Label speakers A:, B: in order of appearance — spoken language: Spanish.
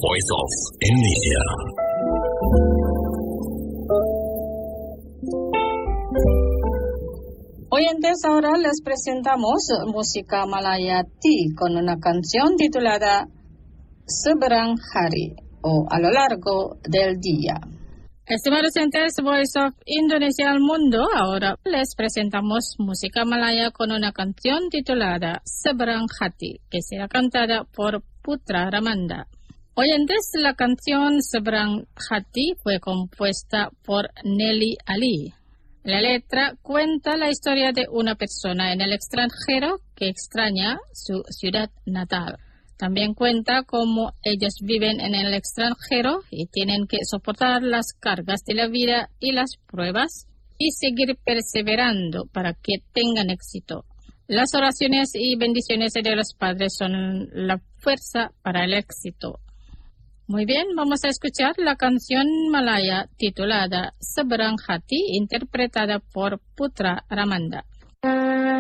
A: Voice of Indonesia.
B: Oyentes, ahora les presentamos música Malayati con una canción titulada Seberang Hari o A lo largo del día. Estimados oyentes, Voice of Indonesia al mundo, ahora les presentamos música malaya con una canción titulada Seberang Hati, que será cantada por Putra Ramanda. Oyentes, la canción Seberang Hati fue compuesta por Nelly Ali. La letra cuenta la historia de una persona en el extranjero que extraña su ciudad natal. También cuenta cómo ellos viven en el extranjero y tienen que soportar las cargas de la vida y las pruebas y seguir perseverando para que tengan éxito. Las oraciones y bendiciones de los padres son la fuerza para el éxito. Muy bien, vamos a escuchar la canción malaya titulada Seberang Hati, interpretada por Putra Ramanda.